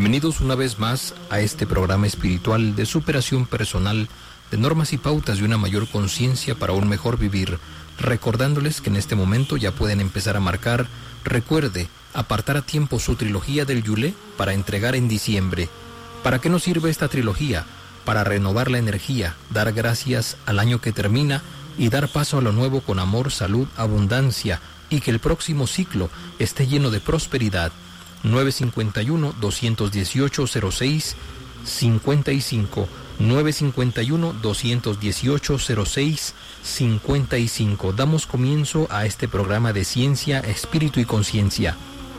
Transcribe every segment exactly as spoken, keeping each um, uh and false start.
Bienvenidos una vez más a este programa espiritual de superación personal, de normas y pautas de una mayor conciencia para un mejor vivir, recordándoles que en este momento ya pueden empezar a marcar. Recuerde apartar a tiempo su trilogía del Yulé para entregar en diciembre. ¿Para qué nos sirve esta trilogía? Para renovar la energía, dar gracias al año que termina y dar paso a lo nuevo con amor, salud, abundancia, y que el próximo ciclo esté lleno de prosperidad. nueve cinco uno, dos uno ocho, cero seis cinco cinco, nueve cinco uno, dos uno ocho, cero seis cinco cinco. Damos comienzo a este programa de ciencia, espíritu y conciencia.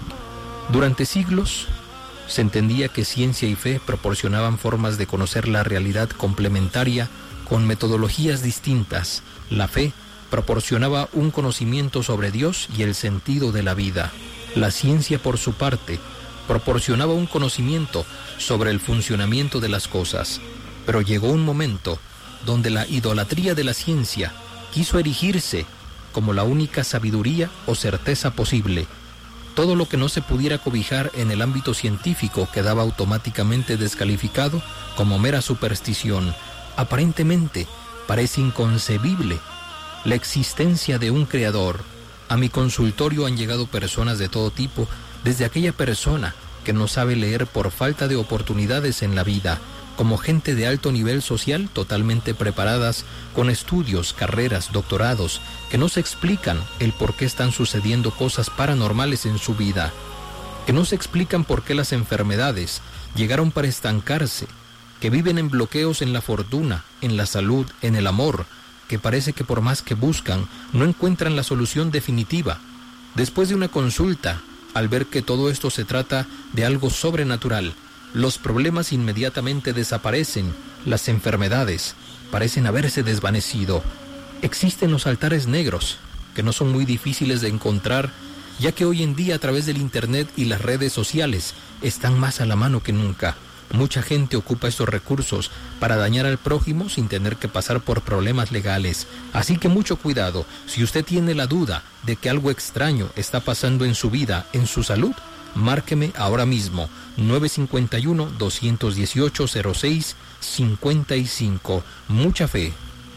Durante siglos se entendía que ciencia y fe proporcionaban formas de conocer la realidad complementaria con metodologías distintas. La fe proporcionaba un conocimiento sobre Dios y el sentido de la vida. La ciencia, por su parte, proporcionaba un conocimiento sobre el funcionamiento de las cosas. Pero llegó un momento donde la idolatría de la ciencia quiso erigirse como la única sabiduría o certeza posible. Todo lo que no se pudiera cobijar en el ámbito científico quedaba automáticamente descalificado como mera superstición. Aparentemente, parece inconcebible la existencia de un creador. A mi consultorio han llegado personas de todo tipo, desde aquella persona que no sabe leer por falta de oportunidades en la vida, como gente de alto nivel social totalmente preparadas, con estudios, carreras, doctorados, que no se explican el por qué están sucediendo cosas paranormales en su vida, que no se explican por qué las enfermedades llegaron para estancarse, que viven en bloqueos en la fortuna, en la salud, en el amor, que parece que por más que buscan, no encuentran la solución definitiva. Después de una consulta, al ver que todo esto se trata de algo sobrenatural, los problemas inmediatamente desaparecen, las enfermedades parecen haberse desvanecido. Existen los altares negros, que no son muy difíciles de encontrar, ya que hoy en día a través del internet y las redes sociales están más a la mano que nunca. Mucha gente ocupa estos recursos para dañar al prójimo sin tener que pasar por problemas legales. Así que mucho cuidado. Si usted tiene la duda de que algo extraño está pasando en su vida, en su salud, márqueme ahora mismo. nueve cinco uno, dos uno ocho, cero seis cinco cinco. Mucha fe.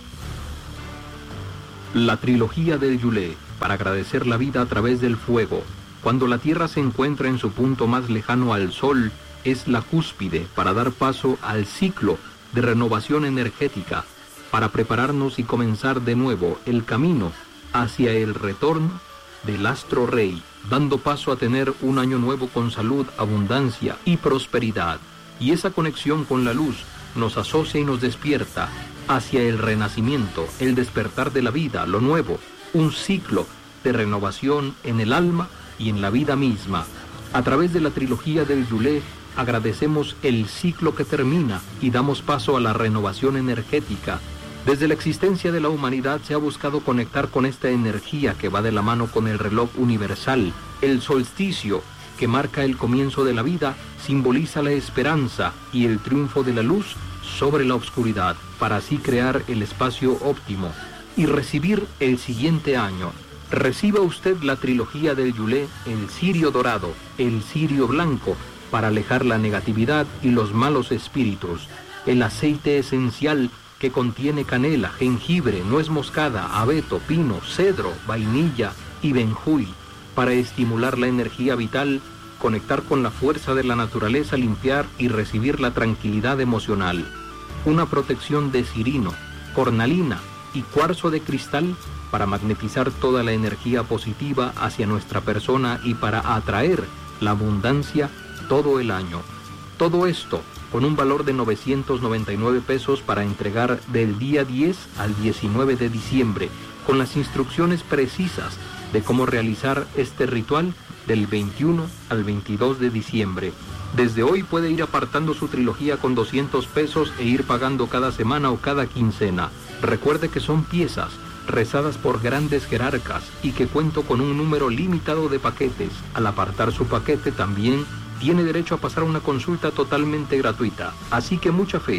La trilogía del Yulé, para agradecer la vida a través del fuego. Cuando la Tierra se encuentra en su punto más lejano al Sol, es la cúspide para dar paso al ciclo de renovación energética, para prepararnos y comenzar de nuevo el camino hacia el retorno del astro rey, dando paso a tener un año nuevo con salud, abundancia y prosperidad. Y esa conexión con la luz nos asocia y nos despierta hacia el renacimiento, el despertar de la vida, lo nuevo, un ciclo de renovación en el alma y en la vida misma. A través de la trilogía del Yulé, agradecemos el ciclo que termina y damos paso a la renovación energética. Desde la existencia de la humanidad se ha buscado conectar con esta energía que va de la mano con el reloj universal. El solsticio, que marca el comienzo de la vida, simboliza la esperanza y el triunfo de la luz sobre la oscuridad, para así crear el espacio óptimo y recibir el siguiente año. Reciba usted la trilogía del Yulé, el cirio dorado, el cirio blanco, para alejar la negatividad y los malos espíritus, el aceite esencial que contiene canela, jengibre, nuez moscada, abeto, pino, cedro, vainilla y benjuy, para estimular la energía vital, conectar con la fuerza de la naturaleza, limpiar y recibir la tranquilidad emocional. Una protección de cirino, cornalina y cuarzo de cristal para magnetizar toda la energía positiva hacia nuestra persona y para atraer la abundancia todo el año. Todo esto con un valor de novecientos noventa y nueve pesos para entregar del día diez al diecinueve de diciembre, con las instrucciones precisas de cómo realizar este ritual del veintiuno al veintidós de diciembre. Desde hoy puede ir apartando su trilogía con doscientos pesos e ir pagando cada semana o cada quincena. Recuerde que son piezas rezadas por grandes jerarcas y que cuento con un número limitado de paquetes. Al apartar su paquete también tiene derecho a pasar una consulta totalmente gratuita. Así que mucha fe.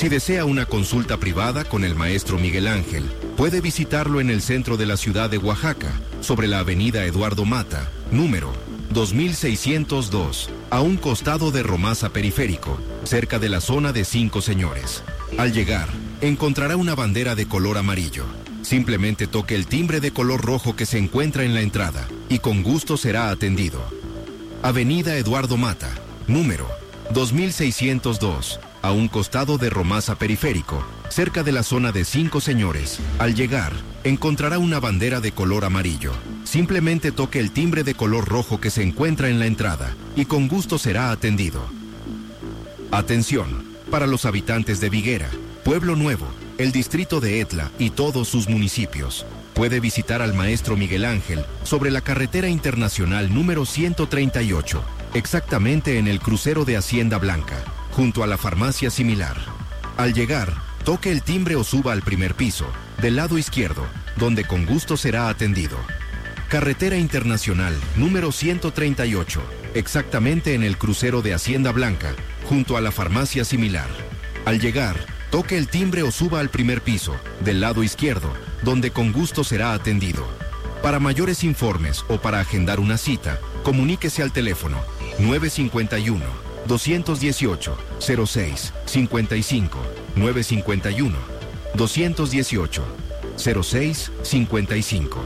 Si desea una consulta privada con el maestro Miguel Ángel, puede visitarlo en el centro de la ciudad de Oaxaca, sobre la avenida Eduardo Mata, número dos mil seiscientos dos, a un costado de Romasa Periférico, cerca de la zona de Cinco Señores. Al llegar, encontrará una bandera de color amarillo. Simplemente toque el timbre de color rojo que se encuentra en la entrada y con gusto será atendido. Avenida Eduardo Mata, número dos mil seiscientos dos, a un costado de Romasa Periférico, cerca de la zona de Cinco Señores. Al llegar, encontrará una bandera de color amarillo. Simplemente toque el timbre de color rojo que se encuentra en la entrada y con gusto será atendido. Atención, para los habitantes de Viguera, Pueblo Nuevo, el distrito de Etla y todos sus municipios. Puede visitar al maestro Miguel Ángel sobre la carretera internacional número ciento treinta y ocho, exactamente en el crucero de Hacienda Blanca, junto a la farmacia Similar. Al llegar, toque el timbre o suba al primer piso, del lado izquierdo, donde con gusto será atendido. Carretera Internacional número ciento treinta y ocho, exactamente en el crucero de Hacienda Blanca, junto a la farmacia Similar. Al llegar, toque el timbre o suba al primer piso, del lado izquierdo, donde con gusto será atendido. Para mayores informes o para agendar una cita, comuníquese al teléfono nueve cinco uno, dos uno ocho, cero seis cinco cinco, nueve cinco uno, dos uno ocho, cero seis cinco cinco.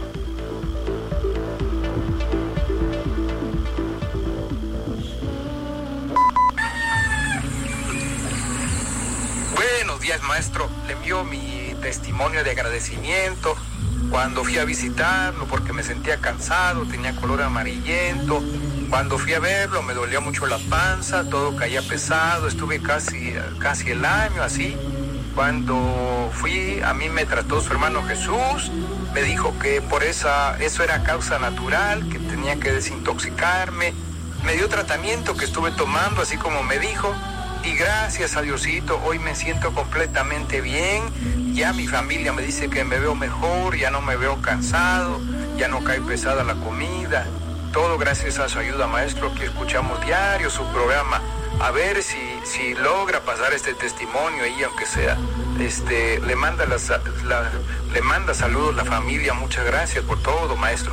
Buenos días, maestro. Le envío mi testimonio de agradecimiento cuando fui a visitarlo porque me sentía cansado, tenía color amarillento. Cuando fui a verlo me dolía mucho la panza, todo caía pesado, estuve casi, casi el año así. Cuando fui, a mí me trató su hermano Jesús, me dijo que por esa, eso era causa natural, que tenía que desintoxicarme. Me dio tratamiento que estuve tomando así como me dijo. Y gracias a Diosito, hoy me siento completamente bien. Ya mi familia me dice que me veo mejor, ya no me veo cansado, ya no cae pesada la comida. Todo gracias a su ayuda, maestro, que escuchamos diario su programa. A ver si, si logra pasar este testimonio ahí, aunque sea. Este, le manda las, la, le manda saludos la familia. Muchas gracias por todo, maestro.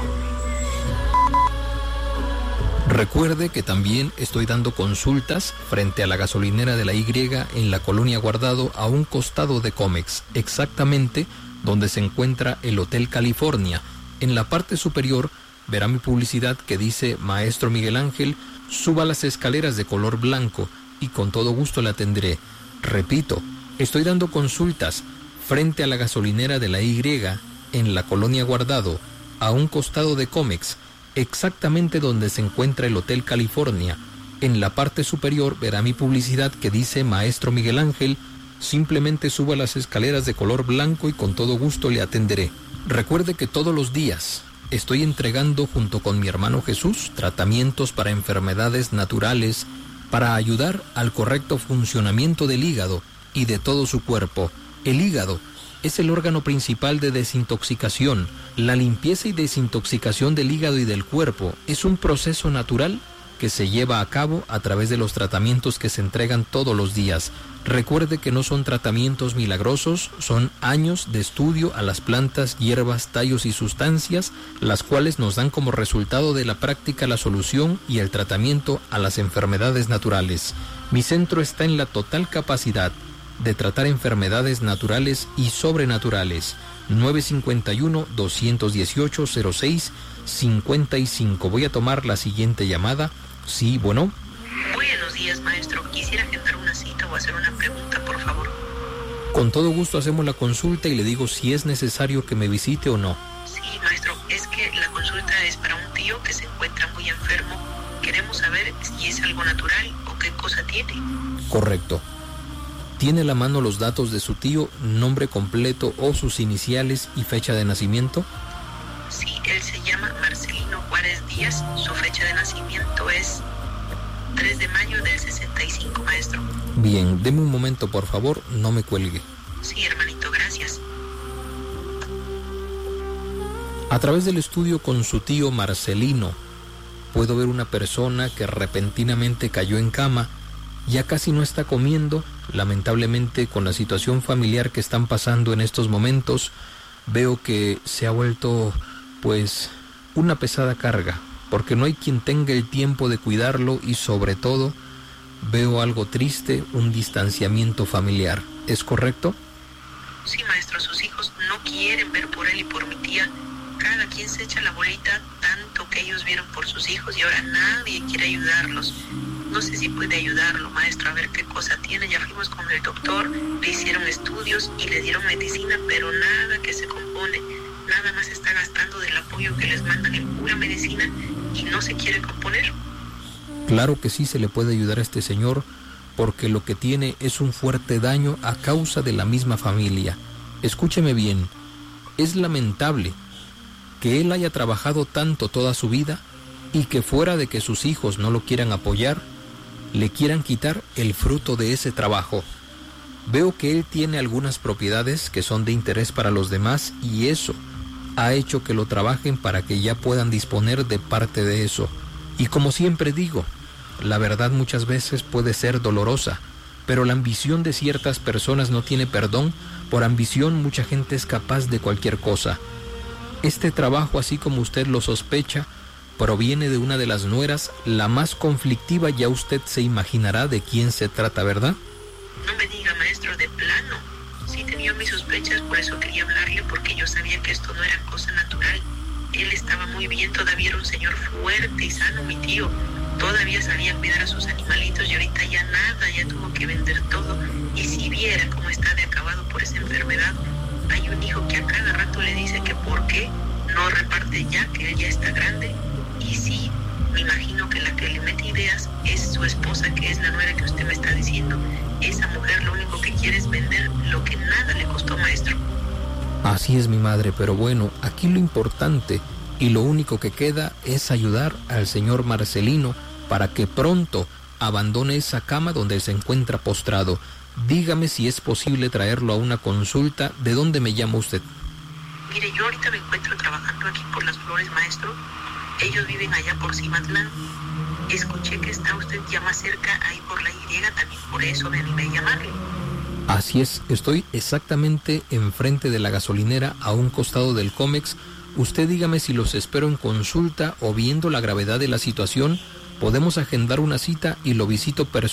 Recuerde que también estoy dando consultas frente a la gasolinera de la Y en la colonia Guardado, a un costado de Comex, exactamente donde se encuentra el Hotel California. En la parte superior verá mi publicidad que dice Maestro Miguel Ángel, suba las escaleras de color blanco y con todo gusto le atenderé. Repito, estoy dando consultas frente a la gasolinera de la Y en la colonia Guardado, a un costado de Comex, exactamente donde se encuentra el Hotel California. En la parte superior verá mi publicidad que dice Maestro Miguel Ángel, simplemente suba las escaleras de color blanco y con todo gusto le atenderé. Recuerde que todos los días estoy entregando junto con mi hermano Jesús tratamientos para enfermedades naturales para ayudar al correcto funcionamiento del hígado y de todo su cuerpo. El hígado es el órgano principal de desintoxicación. La limpieza y desintoxicación del hígado y del cuerpo es un proceso natural que se lleva a cabo a través de los tratamientos que se entregan todos los días. Recuerde que no son tratamientos milagrosos, son años de estudio a las plantas, hierbas, tallos y sustancias, las cuales nos dan como resultado de la práctica la solución y el tratamiento a las enfermedades naturales. Mi centro está en la total capacidad de tratar enfermedades naturales y sobrenaturales. nueve cinco uno, dos uno ocho, cero seis cinco cinco. Voy a tomar la siguiente llamada. Sí, bueno. Buenos días, maestro. Quisiera agendar una cita o hacer una pregunta, por favor. Con todo gusto hacemos la consulta y le digo si es necesario que me visite o no. Sí, maestro. Es que la consulta es para un tío que se encuentra muy enfermo. Queremos saber si es algo natural o qué cosa tiene. Correcto. ¿Tiene a la mano los datos de su tío, nombre completo o sus iniciales y fecha de nacimiento? Sí, él se llama Marcelino Juárez Díaz. Su fecha de nacimiento es tres de mayo del sesenta y cinco, maestro. Bien, deme un momento, por favor, no me cuelgue. Sí, hermanito, gracias. A través del estudio con su tío Marcelino, puedo ver una persona que repentinamente cayó en cama, ya casi no está comiendo Lamentablemente, con la situación familiar que están pasando en estos momentos, veo que se ha vuelto, pues, una pesada carga, porque no hay quien tenga el tiempo de cuidarlo y, sobre todo, veo algo triste, un distanciamiento familiar. ¿Es correcto? Sí, maestro, sus hijos no quieren ver por él y por mi tía. Cada quien se echa la bolita, tanto que ellos vieron por sus hijos y ahora nadie quiere ayudarlos. No sé si puede ayudarlo, maestro, a ver qué cosa tiene. Ya fuimos con el doctor, le hicieron estudios y le dieron medicina, pero nada que se compone. Nada más está gastando del apoyo que les mandan en pura medicina y no se quiere componer. Claro que sí se le puede ayudar a este señor, porque lo que tiene es un fuerte daño a causa de la misma familia. Escúcheme bien, es lamentable que él haya trabajado tanto toda su vida y que fuera de que sus hijos no lo quieran apoyar, le quieran quitar el fruto de ese trabajo. Veo que él tiene algunas propiedades que son de interés para los demás y eso ha hecho que lo trabajen para que ya puedan disponer de parte de eso. Y como siempre digo, la verdad muchas veces puede ser dolorosa, pero la ambición de ciertas personas no tiene perdón. Por ambición mucha gente es capaz de cualquier cosa. Este trabajo, así como usted lo sospecha, proviene de una de las nueras, la más conflictiva. Ya usted se imaginará de quién se trata, ¿verdad? No me diga, maestro, de plano. Sí tenía mis sospechas, por eso quería hablarle, porque yo sabía que esto no era cosa natural. Él estaba muy bien, todavía era un señor fuerte y sano, mi tío. Todavía sabía cuidar a sus animalitos y ahorita ya nada, ya tuvo que vender todo. Y si viera cómo está de acabado por esa enfermedad, hay un hijo que a cada rato le dice que por qué no reparte ya, que él ya está grande. Y sí, me imagino que la que le mete ideas es su esposa, que es la nuera que usted me está diciendo. Esa mujer lo único que quiere es vender lo que nada le costó, maestro. Así es, mi madre, pero bueno, aquí lo importante y lo único que queda es ayudar al señor Marcelino para que pronto abandone esa cama donde se encuentra postrado. Dígame si es posible traerlo a una consulta. ¿De dónde me llama usted? Mire, yo ahorita me encuentro trabajando aquí por Las Flores, maestro. Ellos viven allá por Cimatlán. Escuché que está usted ya más cerca, ahí por la Y, también por eso me animé a llamarle. Así es, estoy exactamente enfrente de la gasolinera, a un costado del Comex. Usted dígame si los espero en consulta o, viendo la gravedad de la situación, podemos agendar una cita y lo visito personalmente.